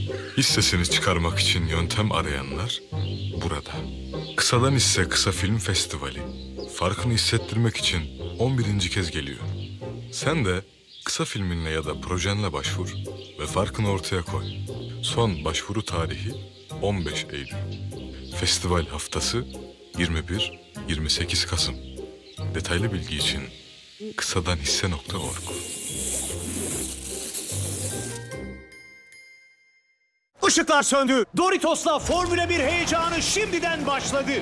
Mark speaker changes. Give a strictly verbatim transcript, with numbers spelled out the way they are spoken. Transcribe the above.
Speaker 1: Hissesini çıkarmak için yöntem arayanlar burada. Kısadan Hisse Kısa Film Festivali farkını hissettirmek için on birinci kez geliyor. Sen de kısa filminle ya da projenle başvur ve farkını ortaya koy. Son başvuru tarihi on beş Eylül. Festival haftası yirmi bir yirmi sekiz Kasım. Detaylı bilgi için kısadanhisse nokta org.
Speaker 2: Işıklar söndü. Doritos'la Formula bir heyecanı şimdiden başladı.